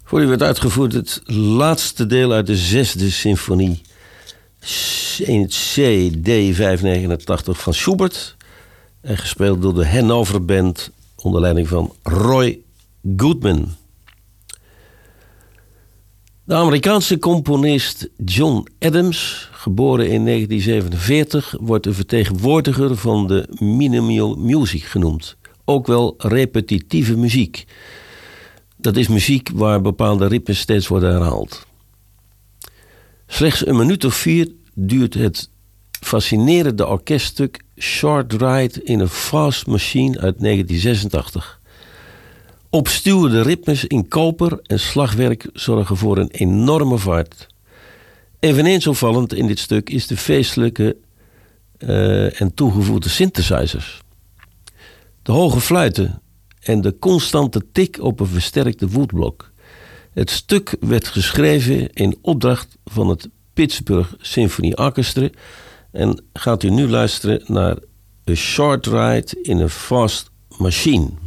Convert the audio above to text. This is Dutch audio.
Voor u werd uitgevoerd het laatste deel uit de 6e symfonie in het CD 589 van Schubert. En gespeeld door de Hannover Band onder leiding van Roy Goodman. De Amerikaanse componist John Adams, geboren in 1947, wordt de vertegenwoordiger van de minimal music genoemd. Ook wel repetitieve muziek. Dat is muziek waar bepaalde ritmes steeds worden herhaald. Slechts een minuut of 4 duurt het fascinerende orkeststuk Short Ride in a Fast Machine uit 1986. Opstuwende ritmes in koper en slagwerk zorgen voor een enorme vaart. Eveneens opvallend in dit stuk is de feestelijke en toegevoegde synthesizers. De hoge fluiten en de constante tik op een versterkte woodblok. Het stuk werd geschreven in opdracht van het Pittsburgh Symphony Orchestra en gaat u nu luisteren naar A Short Ride in a Fast Machine.